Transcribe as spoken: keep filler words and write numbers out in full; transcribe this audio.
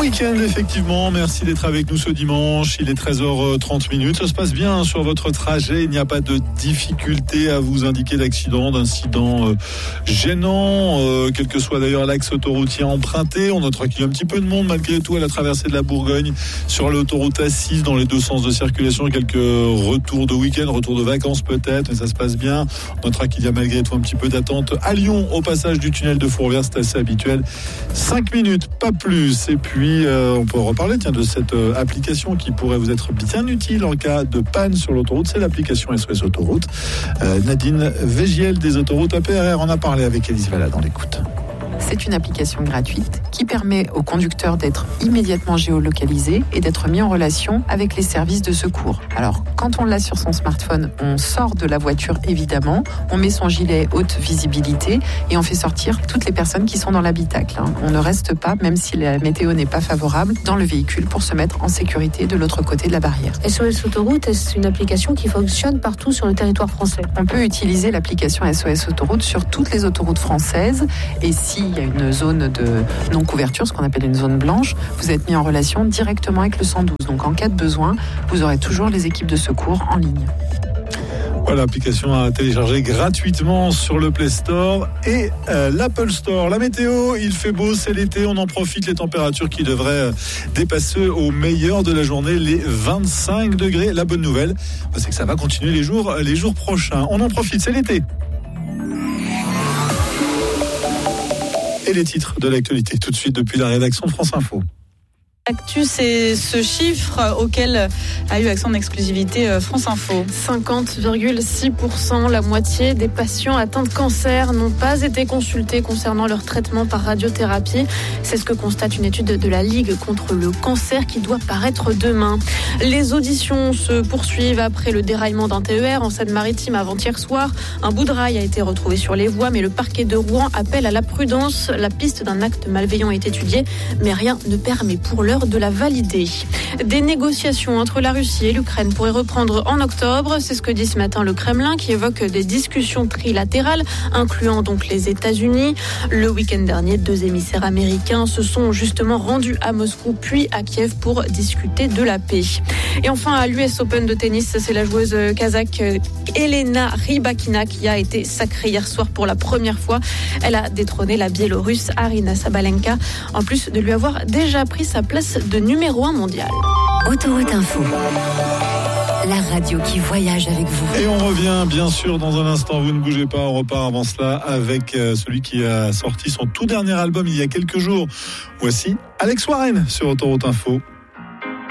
week-end, effectivement. Merci d'être avec nous ce dimanche. Il est treize heures trente minutes. Ça se passe bien sur votre trajet. Il n'y a pas de difficulté à vous indiquer d'accident, d'incident euh, gênant, euh, quel que soit d'ailleurs l'axe autoroutier emprunté. On notera qu'il y a un petit peu de monde malgré tout à la traversée de la Bourgogne sur l'autoroute A six dans les deux sens de circulation. Quelques retours de week-end, retours de vacances peut-être, mais ça se passe bien. On notera qu'il y a malgré tout un petit peu d'attente à Lyon au passage du tunnel de Fourvière. C'est assez habituel. cinq minutes, pas plus. Et puis, euh, on peut reparler tiens, de cette euh, application qui pourrait vous être bien utile en cas de panne sur l'autoroute. C'est l'application S O S Autoroute. Euh, Nadine Végiel des autoroutes A P R R en a parlé avec Élise Valla dans l'écoute. C'est une application gratuite qui permet aux conducteurs d'être immédiatement géolocalisés et d'être mis en relation avec les services de secours. Alors, quand on l'a sur son smartphone, on sort de la voiture évidemment, on met son gilet haute visibilité et on fait sortir toutes les personnes qui sont dans l'habitacle. On ne reste pas, même si la météo n'est pas favorable, dans le véhicule pour se mettre en sécurité de l'autre côté de la barrière. S O S Autoroute, est-ce une application qui fonctionne partout sur le territoire français? On peut utiliser l'application S O S Autoroute sur toutes les autoroutes françaises et si il y a une zone de non-couverture, ce qu'on appelle une zone blanche, vous êtes mis en relation directement avec le cent douze. Donc en cas de besoin, vous aurez toujours les équipes de secours en ligne. Voilà, l'application à télécharger gratuitement sur le Play Store et euh, l'Apple Store. La météo, il fait beau, c'est l'été, on en profite, les températures qui devraient dépasser au meilleur de la journée les vingt-cinq degrés. La bonne nouvelle, c'est que ça va continuer les jours, les jours prochains. On en profite, c'est l'été. Et les titres de l'actualité tout de suite depuis la rédaction de France Info. L'actu, c'est ce chiffre auquel a eu accès en exclusivité France Info. cinquante virgule six pour cent, la moitié des patients atteints de cancer n'ont pas été consultés concernant leur traitement par radiothérapie. C'est ce que constate une étude de la Ligue contre le cancer qui doit paraître demain. Les auditions se poursuivent après le déraillement d'un T E R en Seine-Maritime avant-hier soir. Un bout de rail a été retrouvé sur les voies, mais le parquet de Rouen appelle à la prudence. La piste d'un acte malveillant est étudiée, mais rien ne permet pour l'heure de la valider. Des négociations entre la Russie et l'Ukraine pourraient reprendre en octobre. C'est ce que dit ce matin le Kremlin qui évoque des discussions trilatérales, incluant donc les États-Unis. Le week-end dernier, deux émissaires américains se sont justement rendus à Moscou puis à Kiev pour discuter de la paix. Et enfin, à l'U S Open de tennis, c'est la joueuse kazakh Elena Rybakina qui a été sacrée hier soir pour la première fois. Elle a détrôné la Biélorusse Arina Sabalenka, en plus de lui avoir déjà pris sa place de numéro un mondial. Autoroute Info, la radio qui voyage avec vous. Et on revient bien sûr dans un instant, vous ne bougez pas, on repart avant cela avec celui qui a sorti son tout dernier album il y a quelques jours. Voici Alex Warren sur Autoroute Info.